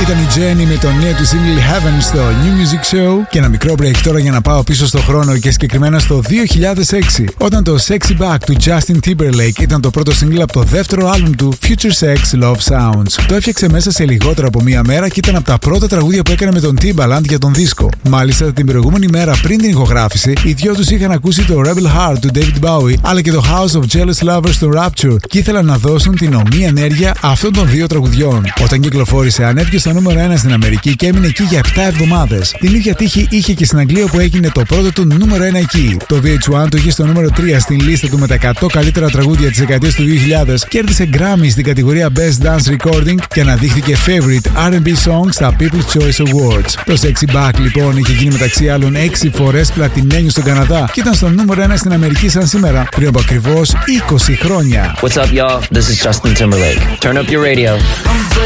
Ήταν η Jenny με το νέο του single Heaven στο New Music Show. Και ένα μικρό break τώρα για να πάω πίσω στο χρόνο και συγκεκριμένα στο 2006, όταν το Sexy Back του Justin Timberlake ήταν το πρώτο single από το δεύτερο άλμπουμ του Future Sex Love Sounds. Το έφτιαξε μέσα σε λιγότερο από μία μέρα και ήταν από τα πρώτα τραγούδια που έκανε με τον Timbaland για τον δίσκο. Μάλιστα, την προηγούμενη μέρα πριν την ηχογράφηση, οι δυο τους είχαν ακούσει το Rebel Heart του David Bowie αλλά και το House of Jealous Lovers του Rapture και ήθελαν να δώσουν την ομοία ενέργεια αυτών των δύο τραγουδιών. Όταν κυκλοφόρησε, ανέβηκε στο νούμερο 1 στην Αμερική και έμεινε εκεί για 7 εβδομάδες. Την ίδια τύχη είχε και στην Αγγλία που έγινε το πρώτο του νούμερο 1 εκεί. Το VH1 το είχε στο νούμερο 3 στην λίστα του με τα 100 καλύτερα τραγούδια της δεκαετίας του 2000, κέρδισε Grammy στην κατηγορία Best Dance Recording και αναδείχθηκε Favorite R&B Song στα People's Choice Awards. Το Sexy Back λοιπόν είχε γίνει μεταξύ άλλων 6 φορές πλατινένιο στον Καναδά και ήταν στο νούμερο 1 στην Αμερική σαν σήμερα, πριν από ακριβώς 20 χρόνια. What's up, y'all? This is Justin Timberlake. Turn up your radio.